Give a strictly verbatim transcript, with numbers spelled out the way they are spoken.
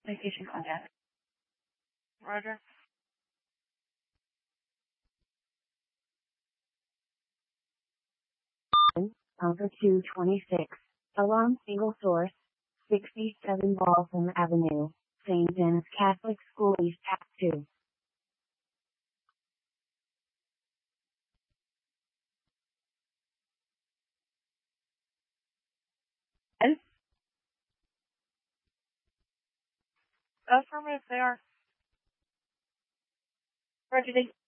Citation contact. Roger. Bunker two twenty-six. Alarm single source. sixty-seven Waltham Avenue, Saint Denis Catholic School East Tac two. And? Affirmative, they are. Roger,